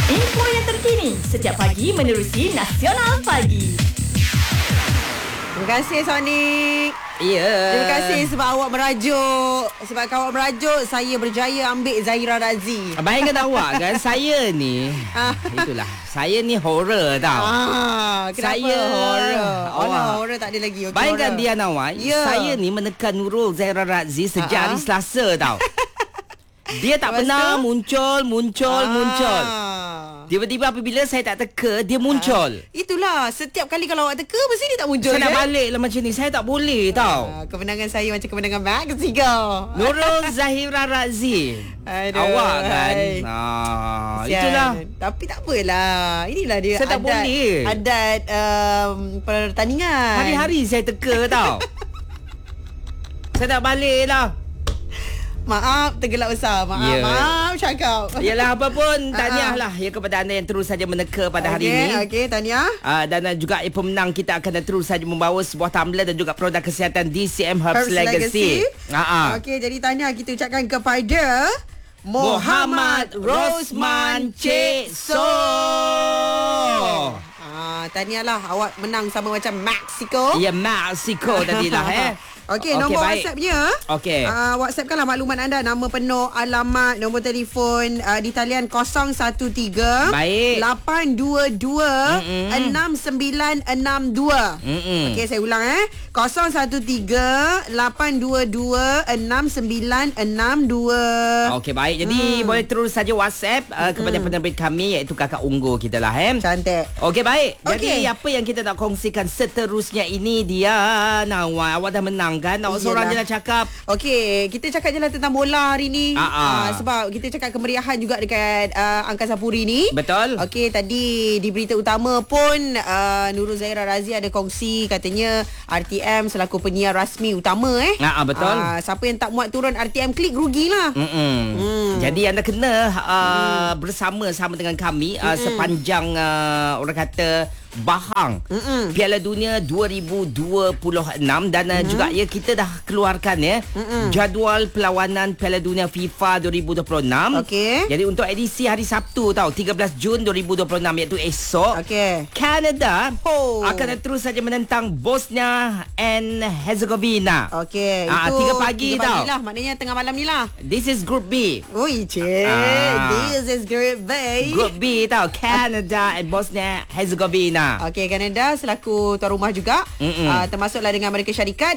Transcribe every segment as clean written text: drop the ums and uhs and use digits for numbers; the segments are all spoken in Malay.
Info yang terkini setiap pagi menerusi Nasional Pagi. Terima kasih Sonic. Ya. Terima kasih sebab awak merajuk. Sebab awak merajuk, saya berjaya ambil Zahira Razi. Bayangkan awak kan, saya ni itulah, saya ni horror tau. Kenapa Saya horror? awak. Horror tak ada lagi. Okay, Bayangkan horror. dia Nawai, Ya. saya ni menekan Nurul Zahira Razi sejak hari Selasa tau. Dia tak Lepas pernah tu? muncul. Tiba-tiba apabila saya tak teka, dia muncul. Itulah, setiap kali kalau awak teka, mesti dia tak muncul. Saya nak kan? balik lah macam ni. Saya tak boleh tau. Kemenangan saya macam kemenangan Mexico. Nurul Zahira Razi. Aduh, Awak kan. hai. Kesian. Itulah. Tapi tak apalah. Inilah dia Saya tak boleh. adat pertandingan. Hari-hari saya teka tau. Saya tak balik lah. Maaf, tergelak besar. Maaf, Ya. maaf cakap. Yalah apa pun, tahniah lah ya kepada anda yang terus saja meneka pada hari ini. Okey, tahniah. Dan juga pemenang kita akan terus saja membawa sebuah tumbler dan juga produk kesihatan DCM Herbs Legacy. Okey, jadi tahniah kita ucapkan kepada Muhammad Rosman Cik So. Tahniah lah, awak menang sama macam Mexico. Ya, Mexico tadilah Okey, nombor baik. WhatsApp-nya. Okey. WhatsAppkanlah maklumat anda, nama penuh, alamat, nombor telefon di talian 013 Baik. 822 6962. Okey, saya ulang 013 822 6962. Okey, baik. Jadi boleh terus saja WhatsApp kepada penerbit kami iaitu Kakak Unggul kita lah Cantik. Okey, baik. Jadi Okey. apa yang kita nak kongsikan seterusnya ini dia Nawai, awak dah menang kan? Awak seorang je Iyalah. nak cakap. Okey, kita cakap je lah tentang bola hari ni. Sebab kita cakap kemeriahan juga dekat Angkasa Puri ni. Betul. Okey, tadi di berita utama pun Nurul Zahira Razi ada kongsi katanya RTM selaku penyiar rasmi utama Betul. siapa yang tak muat turun RTM Klik rugilah. Jadi anda kena bersama-sama dengan kami sepanjang orang kata bahang Piala Dunia 2026 dan juga kita dah keluarkan jadual perlawanan Piala Dunia FIFA 2026. Okey. Jadi untuk edisi hari Sabtu 13 Jun 2026 iaitu esok. Okey. Canada akan terus saja menentang Bosnia and Herzegovina. Okey, itu 3 pagi 3 tau. lah, maknanya tengah malam ni lah. This is Group B. Ui, cik. This is great, babe. Group B tau, Canada and Bosnia Herzegovina. Okey, Kanada selaku tuan rumah juga, termasuklah dengan Amerika Syarikat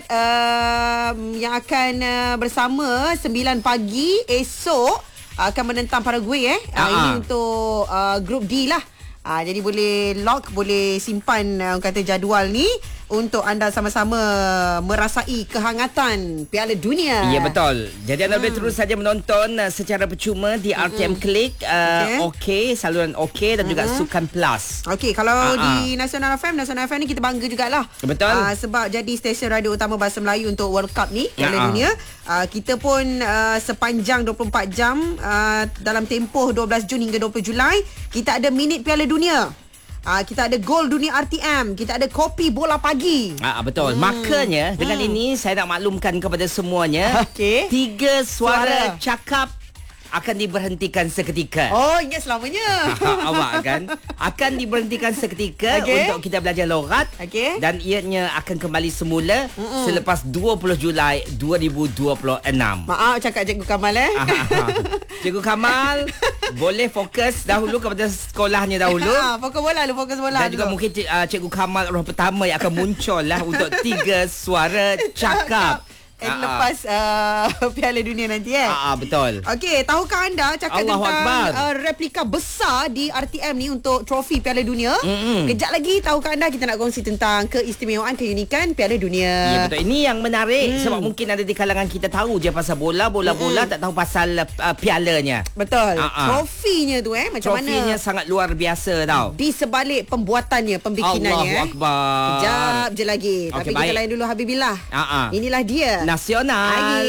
yang akan bersama 9 pagi esok akan menentang Paraguay ini untuk grup D lah. Jadi boleh lock, boleh simpan orang kata jadual ni untuk anda sama-sama merasai kehangatan Piala Dunia. Ya, betul. Jadi anda boleh terus saja menonton secara percuma di RTM Klik, OK, saluran OK dan juga Sukan Plus. Okey, kalau di Nasional FM ni kita bangga jugalah. Betul. Sebab jadi stesen radio utama bahasa Melayu untuk World Cup ni, Piala Dunia. Kita pun sepanjang 24 jam dalam tempoh 12 Jun hingga 20 Julai, kita ada minit Piala Dunia. Kita ada gol dunia RTM, kita ada kopi bola pagi. Betul. Makanya dengan ini saya nak maklumkan kepada semuanya, Okey. 3 suara cakap akan diberhentikan seketika. Oh, ingat selamanya. Awak kan akan diberhentikan seketika untuk kita belajar loghat, dan ianya akan kembali semula selepas 20 Julai 2026. Maaf cakap Cikgu Kamal Cikgu Kamal boleh fokus dahulu kepada sekolahnya dahulu. Fokus bola dulu, fokus bola Dan juga mungkin Cikgu Kamal orang pertama yang akan muncul lah untuk 3 suara cakap. lepas Piala Dunia nanti betul. Okey, tahukah anda cakap Allahu tentang Akbar. replika besar di RTM ni untuk trofi Piala Dunia. Kejap lagi tahukah anda kita nak kongsi tentang keistimewaan, keunikan Piala Dunia. Ya, betul. Ini yang menarik sebab mungkin ada di kalangan kita tahu je pasal bola, tak tahu pasal pialanya. Betul. Trofinya tu macam Trofinya mana sangat luar biasa tau. di sebalik pembuatannya, pembikinannya. Allahu Akbar. Kejap je lagi. Tapi kita baik. layan dulu Habibillah. Inilah dia Nasional.